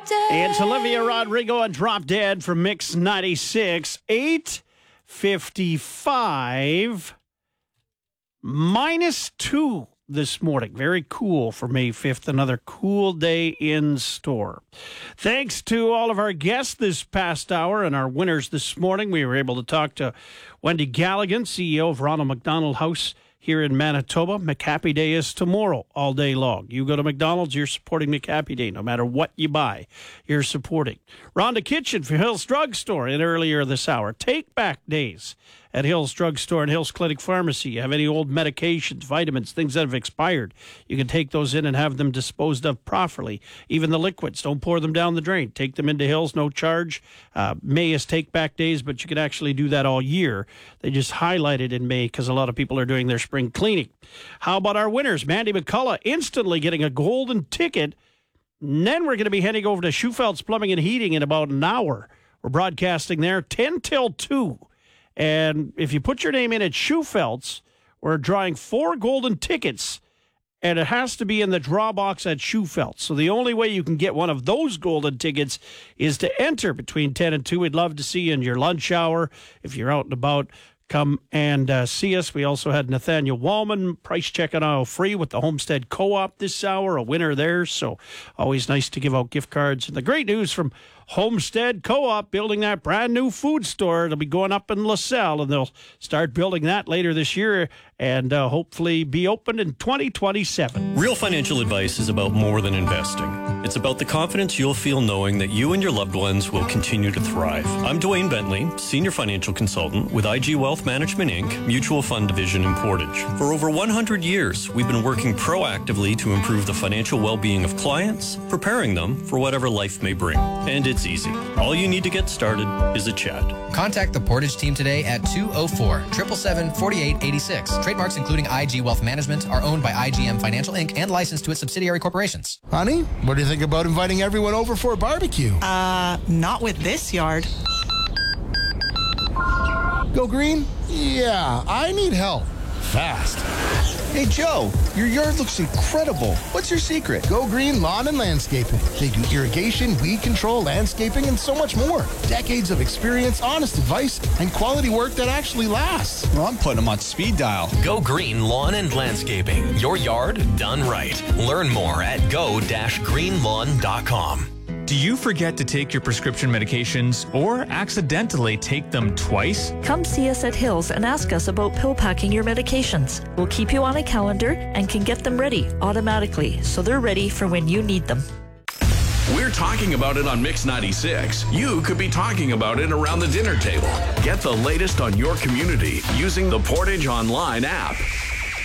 It's Olivia Rodrigo and Drop Dead from Mix 96. 8:55. -2 this morning. Very cool for May 5th. Another cool day in store. Thanks to all of our guests this past hour and our winners this morning. We were able to talk to Wendy Galligan, CEO of Ronald McDonald House here in Manitoba. McHappy Day is tomorrow all day long. You go to McDonald's, you're supporting McHappy Day. No matter what you buy, you're supporting. Rhonda Kitchen for Hills Drug Store in earlier this hour. Take Back Days at Hills Drug Store and Hills Clinic Pharmacy. You have any old medications, vitamins, things that have expired, you can take those in and have them disposed of properly. Even the liquids, don't pour them down the drain. Take them into Hills, no charge. May is Take Back Days, but you can actually do that all year. They just highlight it in May because a lot of people are doing their spring cleaning. How about our winners? Mandy McCullough instantly getting a golden ticket. And then we're going to be heading over to Schufeld's Plumbing and Heating in about an hour. We're broadcasting there 10 till 2. And if you put your name in at Schufeld's, we're drawing 4 golden tickets, and it has to be in the draw box at Schufeld's. So the only way you can get one of those golden tickets is to enter between 10 and 2. We'd love to see you in your lunch hour. If you're out and about, come and see us. We also had Nathaniel Wallman, price checking aisle free with the Homestead Co-op this hour, a winner there. So always nice to give out gift cards. And the great news from Homestead Co-op, building that brand new food store. It'll be going up in LaSalle, and they'll start building that later this year and hopefully be open in 2027. Real financial advice is about more than investing. It's about the confidence you'll feel knowing that you and your loved ones will continue to thrive. I'm Dwayne Bentley, Senior Financial Consultant with IG Wealth Management, Inc., Mutual Fund Division in Portage. For over 100 years, we've been working proactively to improve the financial well-being of clients, preparing them for whatever life may bring. And it's easy. All you need to get started is a chat. Contact the Portage team today at 204-777-4886. Trademarks including IG Wealth Management are owned by IGM Financial Inc. and licensed to its subsidiary corporations. Honey, what do you think about inviting everyone over for a barbecue? Not with this yard. Go green? Yeah, I need help. Fast. Hey, Joe, your yard looks incredible. What's your secret? Go Green Lawn and Landscaping. They do irrigation, weed control, landscaping, and so much more. Decades of experience, honest advice, and quality work that actually lasts. Well, I'm putting them on speed dial. Go Green Lawn and Landscaping. Your yard done right. Learn more at go-greenlawn.com. Do you forget to take your prescription medications or accidentally take them twice? Come see us at Hills and ask us about pill packing your medications. We'll keep you on a calendar and can get them ready automatically so they're ready for when you need them. We're talking about it on Mix 96. You could be talking about it around the dinner table. Get the latest on your community using the Portage Online app.